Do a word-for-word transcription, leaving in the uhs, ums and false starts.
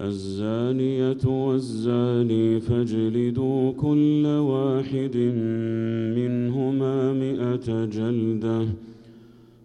الزانية والزاني فاجلدوا كل واحد منهما مئة جلدة